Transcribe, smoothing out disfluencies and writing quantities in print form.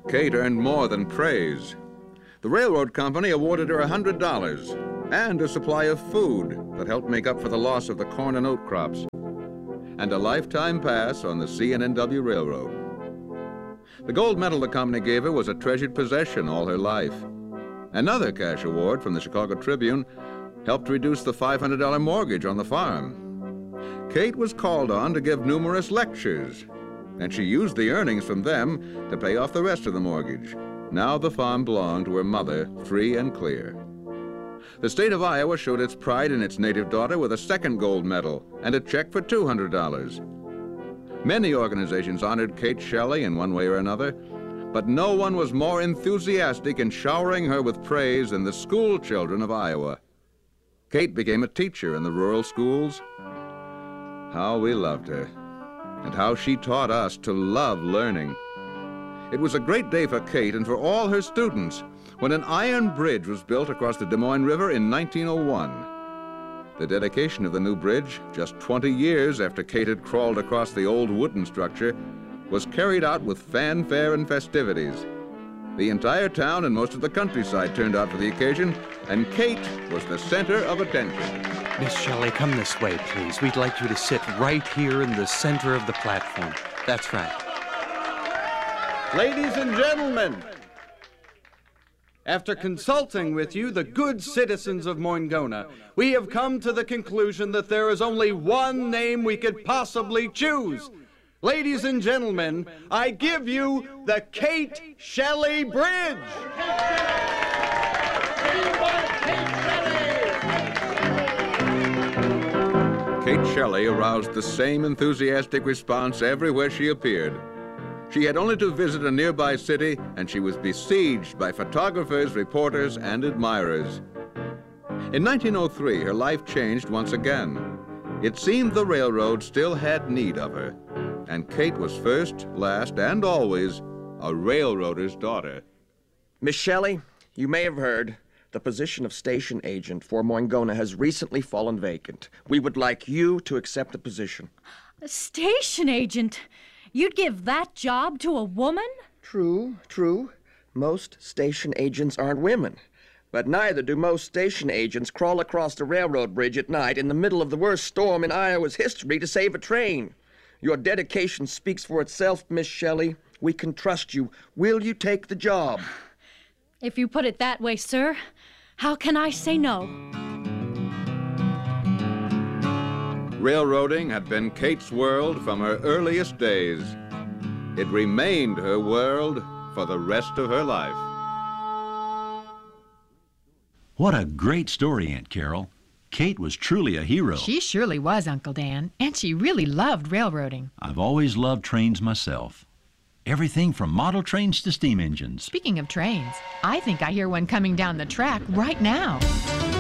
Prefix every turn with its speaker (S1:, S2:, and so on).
S1: Kate earned more than praise. The railroad company awarded her $100 and a supply of food that helped make up for the loss of the corn and oat crops, and a lifetime pass on the C&NW Railroad. The gold medal the company gave her was a treasured possession all her life. Another cash award from the Chicago Tribune helped reduce the $500 mortgage on the farm. Kate was called on to give numerous lectures, and she used the earnings from them to pay off the rest of the mortgage. Now the farm belonged to her mother, free and clear. The state of Iowa showed its pride in its native daughter with a second gold medal and a check for $200. Many organizations honored Kate Shelley in one way or another, but no one was more enthusiastic in showering her with praise than the school children of Iowa. Kate became a teacher in the rural schools. How we loved her, and how she taught us to love learning. It was a great day for Kate and for all her students when an iron bridge was built across the Des Moines River in 1901. The dedication of the new bridge, just 20 years after Kate had crawled across the old wooden structure, was carried out with fanfare and festivities. The entire town and most of the countryside turned out for the occasion, and Kate was the center of attention.
S2: Miss Shelley, come this way, please. We'd like you to sit right here in the center of the platform. That's right.
S3: Ladies and gentlemen, after consulting with you, the good citizens of Moingona, we have come to the conclusion that there is only one name we could possibly choose. Ladies and gentlemen, I give you the Kate Shelley Bridge.
S1: Kate Shelley aroused the same enthusiastic response everywhere she appeared. She had only to visit a nearby city, and she was besieged by photographers, reporters, and admirers. In 1903, her life changed once again. It seemed the railroad still had need of her, and Kate was first, last, and always a railroader's daughter.
S4: Miss Shelley, you may have heard the position of station agent for Moingona has recently fallen vacant. We would like you to accept the position.
S5: A station agent? You'd give that job to a woman?
S4: True. Most station agents aren't women. But neither do most station agents crawl across the railroad bridge at night in the middle of the worst storm in Iowa's history to save a train. Your dedication speaks for itself, Miss Shelley. We can trust you. Will you take the job?
S5: If you put it that way, sir, how can I say no?
S1: Railroading had been Kate's world from her earliest days. It remained her world for the rest of her life.
S6: What a great story, Aunt Carol. Kate was truly a hero.
S7: She surely was, Uncle Dan, and she really loved railroading.
S6: I've always loved trains myself. Everything from model trains to steam engines.
S7: Speaking of trains, I think I hear one coming down the track right now.